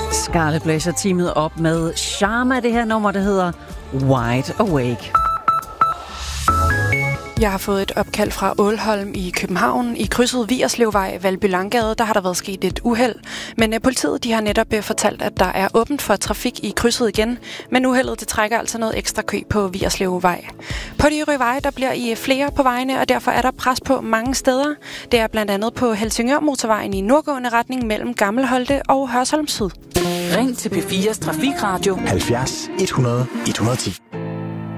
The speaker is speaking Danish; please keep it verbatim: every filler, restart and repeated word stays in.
Scarlet Pleasure teamet op med Sharma, det her nummer, der hedder Wide Awake. Jeg har fået et opkald fra Ålholm i København. I krydset Vigerslevvej, Valby Langgade, der har der været sket et uheld. Men uh, politiet de har netop uh, fortalt, at der er åbent for trafik i krydset igen. Men uheldet det trækker altså noget ekstra kø på Vigerslevvej. På de øvrige veje, der bliver I flere på vejene, og derfor er der pres på mange steder. Det er blandt andet på Helsingør Motorvejen i nordgående retning mellem Gammelholte og Hørsholm Syd. Ring til P fires Trafikradio halvfjerds et hundrede et hundrede og ti.